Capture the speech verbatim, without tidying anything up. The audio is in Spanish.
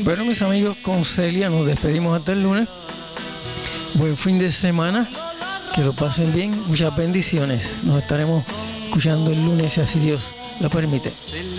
Bueno, mis amigos, con Celia nos despedimos hasta el lunes. Buen fin de semana, que lo pasen bien, muchas bendiciones. Nos estaremos escuchando el lunes, si así Dios lo permite.